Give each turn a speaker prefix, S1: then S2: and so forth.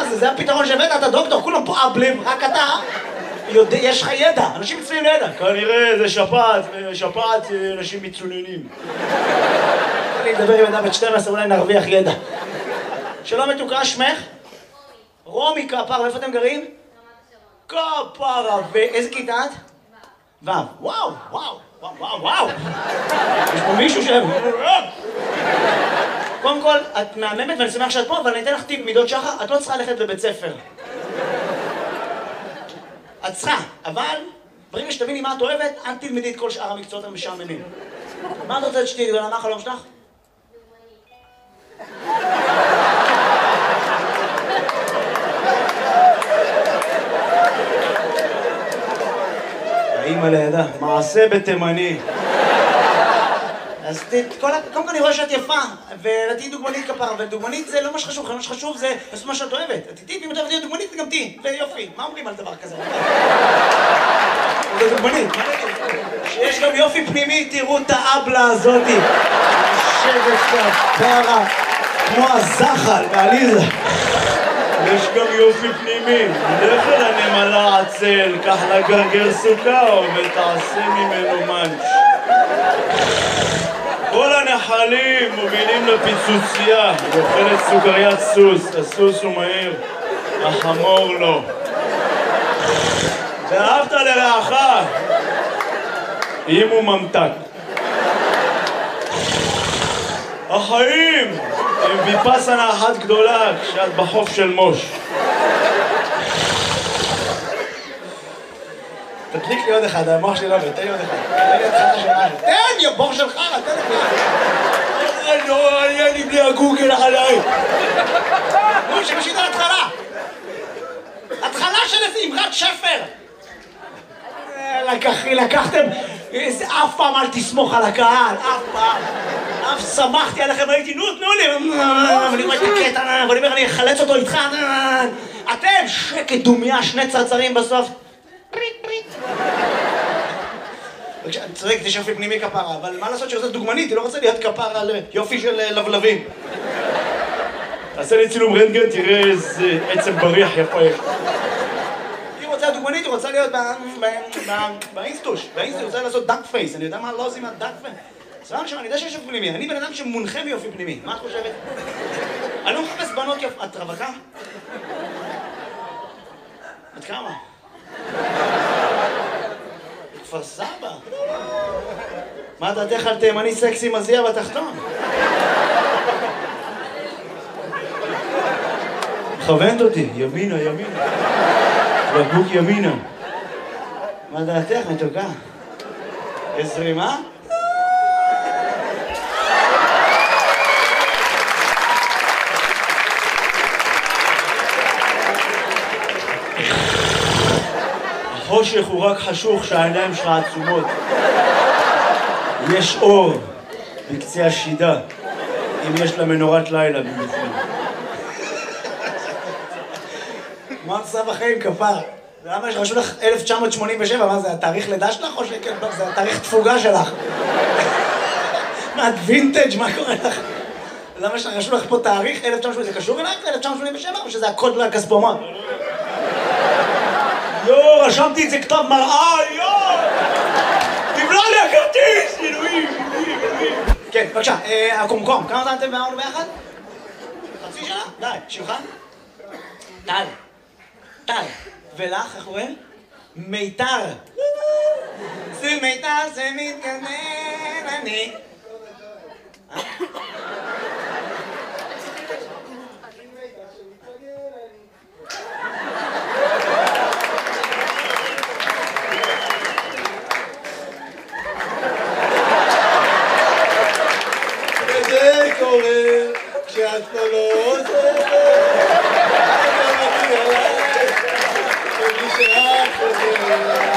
S1: זה הפתרון שהבאת, אתה דוקטור, כולם פה אבלים, רק אתה יש לך ידע, אנשים מצויים לידע. כנראה זה שפעת אנשים מצוננים. אני אדבר עם ידע בת 12, אולי נרוויח ידע. שלום מתוקה, שמך? רומי כפרה, איפה אתם גרים? כפרה, ואיזה כיתה את? ו'. וואו, וואו, וואו, וואו. יש פה מישהו קודם כל, את מהממת ואני שמח שאת פה, אבל אני אתן לך טיפ מידות שחר, את לא צריכה ללכת לבית ספר. את צריכה, אבל ברגע שתביני מה את אוהבת, אל תלמדי את כל שאר המקצועות המשעממים. מה את רוצה שתהיי גדולה? מה החלום שלך? האמא לידה, מעשה בתימני. אז קודם כל אני רואה שאת יפה, ותהיי דוגמנית כפרה, ודוגמנית זה לא מה שחשוב, מה שחשוב זה לעשות מה שאת אוהבת. את איתי, ואם את אוהבת להיות דוגמנית, גם תהיי, ויופי. מה אומרים על דבר כזה? זה דוגמנית. שיש גם יופי פנימי, תראו את האבלה הזאתי. יושבת כפרה, כמו הזחל בעליזה. יש גם יופי פנימי. לך אל הנמלה עצל, קח לה גרגר סוכר ותעשה ממנו מנץ'. כל הנחלים מובילים לפיצוצייה, היא אוכלת סוכריית סוס, הסוס הוא מהיר, החמור לא. ואהבת לרעך, אם הוא ממתק. החיים הם ויפאסנה אחת גדולה כשאת בחוף של מוש. תדליק לי עוד אחד, המוח שלי לא עובד, תן לי עוד אחד. תן לי, הבור שלך, תן לי. לא, אני בלי הגוגל עליי. נו, שמשית על התחלה. התחלה של איזה אמרת שפר. לקחתם, אף פעם אל תסמוך על הקהל, אף פעם. אף שמחתי עליכם, הייתי, נו, תנו לי. ואני רואה את הקטע, ואני אומר, אני אחלץ אותו איתך. אתם, שקט דומיה, שני צרצרים בסוף. פריט, פריט. אני צודק, יש יופי פנימי כפרה, אבל מה לעשות שזאת דוגמנית? היא לא רוצה להיות כפרה על יופי של לבלבים. תעשה לי צילום רנטגן, תראה איזה עצם בריח יפה יש. היא רוצה דוגמנית, היא רוצה להיות באינסטוש. באינסטוש, היא רוצה לעשות דאק פייס. אני יודע מה לא עושים מהדאק פייס. סבבה שם, אני יודע שיש יופי פנימי. אני בן אדם שמונחה מיופי פנימי. מה את חושבת? אני לא מחפש בנות יופי. את רווקה? את כמה? כפר סבא. מה דעתך על תימני סקסי מזיע בתחתון? מכוונת אותי, ימינה, ימינה. בקבוק ימינה. מה דעתך, מתוקה? יש זרימה? החושך הוא רק חשוך שהעיניים שלך עצומות. יש אור בקצה השידה, אם יש לה מנורת לילה במיוחד. מה מצב החיים כפר? למה רשו לך 1987? מה זה, התאריך לידה שלך או שכן? זה התאריך תפוגה שלך. מה, את וינטג'? מה קורה לך? למה רשו לך פה תאריך 1987? זה קשור אלייך ל-1987 או שזה הקוד לכספומט? יו, רשמתי את זה כתב מראה, יו! תבלע לי הכרטיס! אלוהים! כן, בבקשה, הקומקום, כמה זמן אתם ואמרנו ביחד? חצי שנה? די, שמך? טל. טל. ולך, איך קוראים? מיתר. זה מיתר, זה מתגנן, אני. וזה קורה כשאת פה לא עוזרת. ומי שאת חוזרת